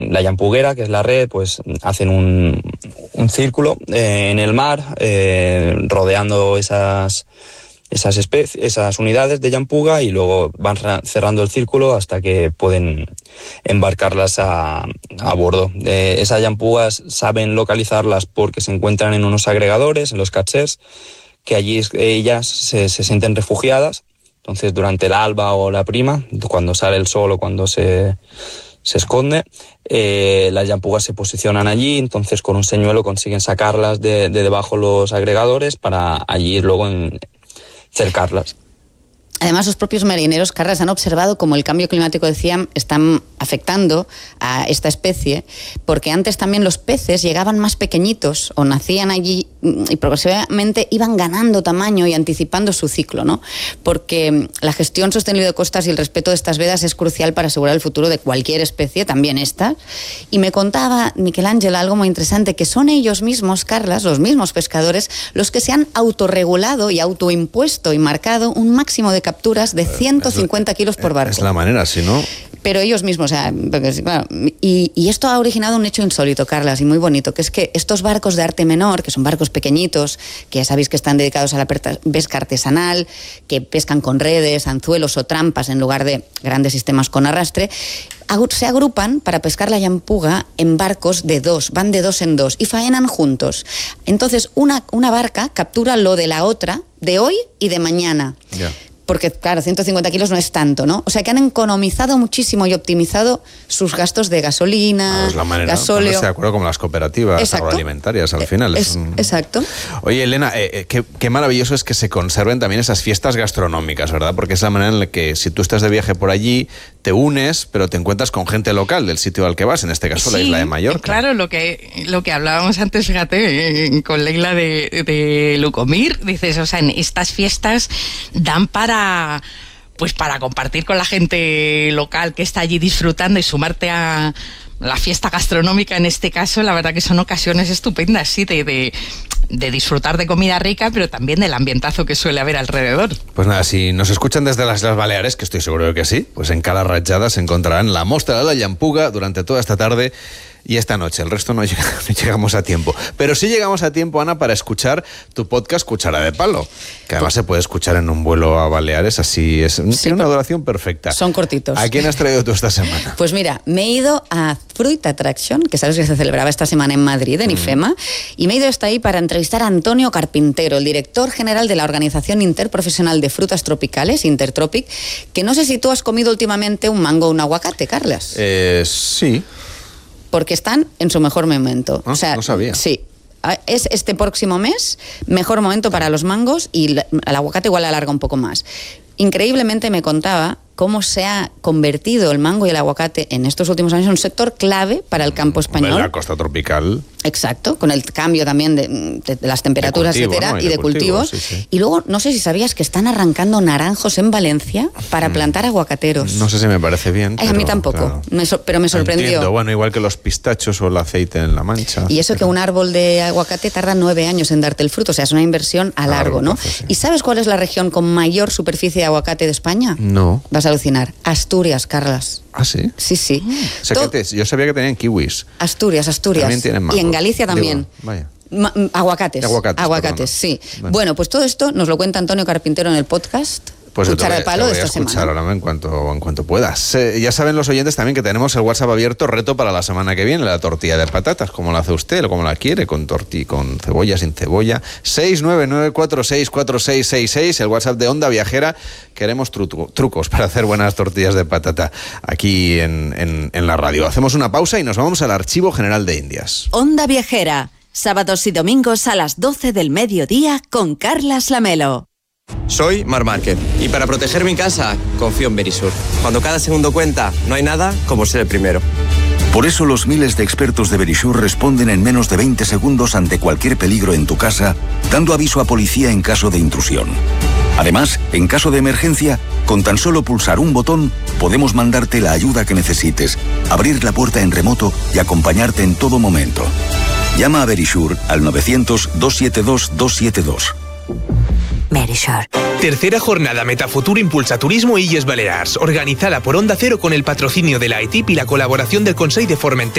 la llampuguera, que es la red, pues hacen un círculo en el mar, rodeando esas unidades de llampuga, y luego van cerrando el círculo hasta que pueden embarcarlas a bordo. Esas llampugas saben localizarlas porque se encuentran en unos agregadores, en los cachés, que allí ellas se sienten refugiadas. Entonces, durante el alba o la prima, cuando sale el sol o cuando se esconde, las llampugas se posicionan allí. Entonces, con un señuelo consiguen sacarlas de debajo los agregadores para allí luego cercarlas. Además, los propios marineros, Carles, han observado cómo el cambio climático, decían, están afectando a esta especie, porque antes también los peces llegaban más pequeñitos o nacían allí y progresivamente iban ganando tamaño y anticipando su ciclo, ¿no? Porque la gestión sostenible de costas y el respeto de estas vedas es crucial para asegurar el futuro de cualquier especie, también esta. Y me contaba Miquel Ángel algo muy interesante, que son ellos mismos, Carles, los mismos pescadores, los que se han autorregulado y autoimpuesto y marcado un máximo de capturas de 150 kilos por barco. Es la manera, si no... Pero ellos mismos, o sea, claro, y esto ha originado un hecho insólito, Carles, y muy bonito, que es que estos barcos de arte menor, que son barcos pequeñitos, que ya sabéis que están dedicados a la pesca artesanal, que pescan con redes, anzuelos o trampas en lugar de grandes sistemas con arrastre, se agrupan para pescar la llampuga en barcos de dos, van de dos en dos y faenan juntos. Entonces, una barca captura lo de la otra, de hoy y de mañana. Yeah. Porque, claro, 150 kilos no es tanto, ¿no? O sea, que han economizado muchísimo y optimizado sus gastos de gasolina, es la manera, gasóleo. De acuerdo con las cooperativas. Exacto. Agroalimentarias, al final. Exacto. Oye, Elena, qué maravilloso es que se conserven también esas fiestas gastronómicas, ¿verdad? Porque es la manera en la que, si tú estás de viaje por allí, te unes, pero te encuentras con gente local del sitio al que vas, en este caso la isla de Mallorca. Claro, lo que hablábamos antes, fíjate, con Leila de Lucomir, dices, o sea, en estas fiestas dan para compartir con la gente local que está allí disfrutando y sumarte a la fiesta gastronómica, en este caso. La verdad que son ocasiones estupendas, sí, de disfrutar de comida rica, pero también del ambientazo que suele haber alrededor. Pues nada, si nos escuchan desde las Islas Baleares, que estoy seguro de que sí, pues en Cala Ratjada se encontrarán la Mostra de la Llampuga durante toda esta tarde y esta noche. El resto no llegamos a tiempo. Pero sí llegamos a tiempo, Ana, para escuchar tu podcast Cuchara de Palo, que además se puede escuchar en un vuelo a Baleares, así es. Sí, tiene una duración perfecta. Son cortitos. ¿A quién has traído tú esta semana? Pues mira, me he ido a Fruit Attraction, que sabes que se celebraba esta semana en Madrid, en IFEMA, y me he ido hasta ahí para entrevistar a Antonio Carpintero, el director general de la Organización Interprofesional de Frutas Tropicales, Intertropic, que no sé si tú has comido últimamente un mango o un aguacate, Carles. Sí. Porque están en su mejor momento. O sea, no sabía. Sí. Es este próximo mes, mejor momento para los mangos, y el aguacate igual alarga un poco más. Increíblemente me contaba cómo se ha convertido el mango y el aguacate en estos últimos años en un sector clave para el campo español. En la costa tropical. Exacto, con el cambio también de las temperaturas, de cultivo, etcétera, ¿no? y de cultivos. Sí. Y luego, no sé si sabías que están arrancando naranjos en Valencia para plantar aguacateros. No sé si me parece bien. A mí tampoco, claro. Pero me sorprendió. Entiendo. Bueno, igual que los pistachos o el aceite en La Mancha. Y eso, que un árbol de aguacate tarda 9 años en darte el fruto, o sea, es una inversión a largo, ¿no? Sí. ¿Y sabes cuál es la región con mayor superficie de aguacate de España? No. Vas a alucinar. Asturias, Carles. ¿Ah, sí? Sí. Yo sabía que tenían kiwis. Asturias. También tienen mangos. Y en Galicia también. Vaya. Aguacates, sí. Bueno, pues todo esto nos lo cuenta Antonio Carpintero en el podcast Cuchara de Palo de esta semana. Ahora en cuanto puedas. Ya saben los oyentes también que tenemos el WhatsApp abierto, reto para la semana que viene, la tortilla de patatas, como la hace usted o como la quiere, con cebolla, sin cebolla. 699464666, el WhatsApp de Onda Viajera. Queremos trucos para hacer buenas tortillas de patata aquí en la radio. Hacemos una pausa y nos vamos al Archivo General de Indias. Onda Viajera, sábados y domingos a las 12 del mediodía con Carlas Lamelo. Soy Marc Márquez y para proteger mi casa confío en Verisur. Cuando cada segundo cuenta, no hay nada como ser el primero. Por eso los miles de expertos de Verisur responden en menos de 20 segundos ante cualquier peligro en tu casa, dando aviso a policía en caso de intrusión. Además, en caso de emergencia, con tan solo pulsar un botón, podemos mandarte la ayuda que necesites, abrir la puerta en remoto y acompañarte en todo momento. Llama a Verisur al 900-272-272. Verisur. Tercera jornada Metafutur Impulsa Turismo Illes Balears, organizada por Onda Cero con el patrocinio de la ETIP y la colaboración del Consell de Formentera.